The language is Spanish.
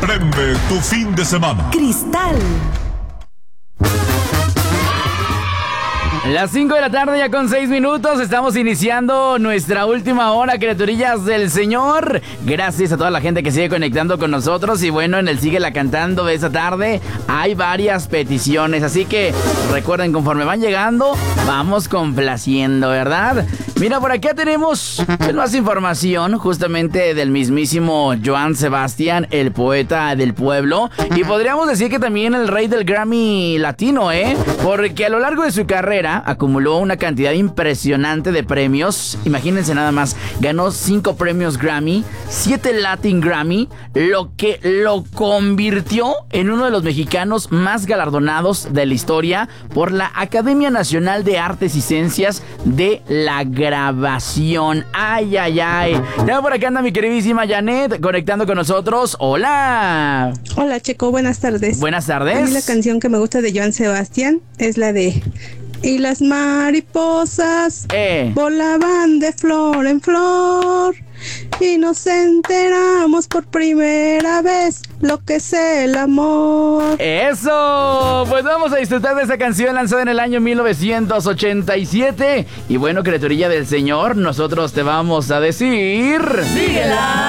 Prende tu fin de semana. Cristal. Las 5 de la tarde ya con 6 minutos, estamos iniciando nuestra última hora, criaturillas del Señor. Gracias a toda la gente que sigue conectando con nosotros. Y bueno, en el Síguela Cantando de esta tarde hay varias peticiones, así que recuerden, conforme van llegando, vamos complaciendo, ¿verdad? Mira, por acá tenemos más información justamente del mismísimo Joan Sebastián, el poeta del pueblo. Y podríamos decir que también el rey del Grammy latino, porque a lo largo de su carrera acumuló una cantidad impresionante de premios. Imagínense nada más, ganó 5 premios Grammy, 7 Latin Grammy, lo que lo convirtió en uno de los mexicanos más galardonados de la historia por la Academia Nacional de Artes y Ciencias de la Grabación. Ay, ay, ay. Ya por acá anda mi queridísima Janet conectando con nosotros. Hola. Hola, Checo, buenas tardes. Buenas tardes. A mí la canción que me gusta de Joan Sebastián es la de Y las mariposas volaban de flor en flor y nos enteramos por primera vez lo que es el amor. ¡Eso! Pues vamos a disfrutar de esa canción lanzada en el año 1987. Y bueno, criaturilla del Señor, nosotros te vamos a decir... ¡Síguela